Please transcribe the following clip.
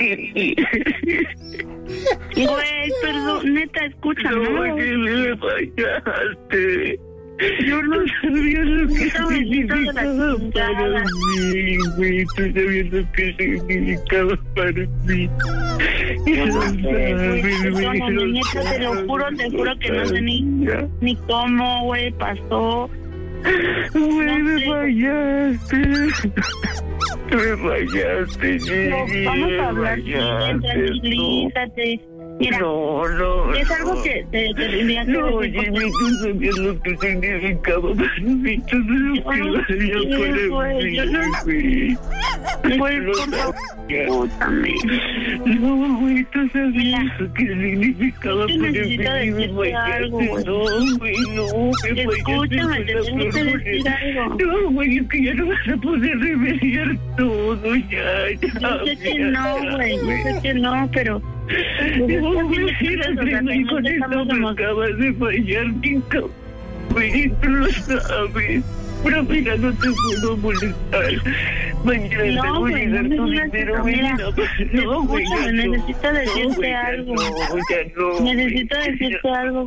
Güey, perdón, neta, escúchame. No, que me fallaste. Yo no sabía lo que significaba para mí, güey. Tú sabías lo que significaba para mí. Yo no sé, güey. Perdóname, neta, te lo juro que no sé ni cómo, güey, pasó. Güey, me fallaste. Me fallaste, Gigi. Vamos a hablar, tranquilízate. Mira, no. Es algo que te tendría que no, Jimmy, tú sabías lo que significaba para mí. Tú sabías que valía para mí, güey, por favor, escúchame. No, güey, tú sabías lo que significaba para mí. Necesito decirte algo, güey. No, güey, no. Escúchame, te tengo que decir algo. No, güey, es que ya no vas a poder remediar todo, ya. Yo sé que no, güey, yo sé que no, pero... No, güey, con esto me acabas de fallar, Kiko. Güey, tú lo sabes. Pero mira, no te puedo molestar. Mañana te voy a dar tu dinero, mira. No, güey, necesito decirte algo. No, ya no. Necesito decirte algo.